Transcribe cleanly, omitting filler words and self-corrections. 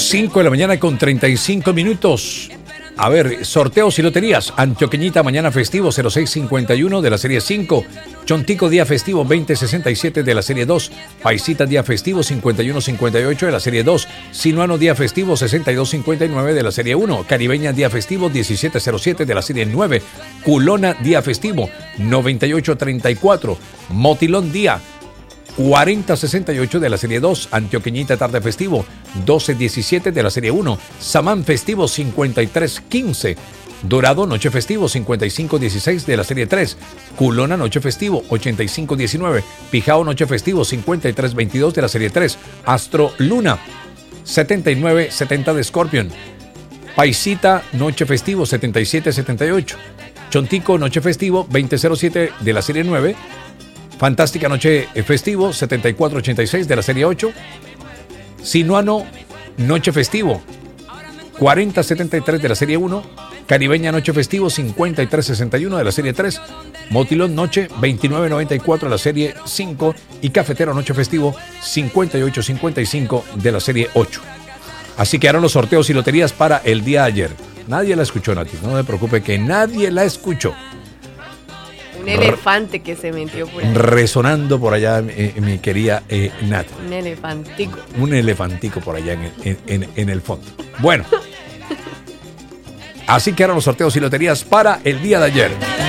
5 de la mañana con 35 minutos. A ver, sorteos y loterías. Antioqueñita mañana festivo 0651 de la serie 5. Chontico día festivo 2067 de la serie 2. Paisita día festivo 5158 de la serie 2. Sinuano día festivo 6259 de la serie 1. Caribeña día festivo 1707 de la serie 9. Culona día festivo 9834. Motilón día 4068 de la serie 2, Antioqueñita tarde festivo 1217 de la serie 1, Samán festivo 5315, Dorado noche festivo 5516 de la serie 3, Culona noche festivo 8519, Pijao noche festivo 5322 de la serie 3, Astro Luna 7970 de Scorpion, Paisita noche festivo 7778, Chontico noche festivo 2007 de la serie 9, Fantástica Noche Festivo 7486 de la serie 8. Sinuano Noche Festivo 4073 de la serie 1. Caribeña Noche Festivo 5361 de la serie 3. Motilón Noche 2994 de la serie 5. Y Cafetero Noche Festivo 5855 de la serie 8. Así que harán los sorteos y loterías para el día de ayer. Nadie la escuchó, Nati. No me preocupe que nadie la escuchó. Un elefante que se metió por ahí. Resonando por allá, mi querida Nat. Un elefantico. Un elefantico por allá en el fondo. Bueno. Así que eran los sorteos y loterías para el día de ayer.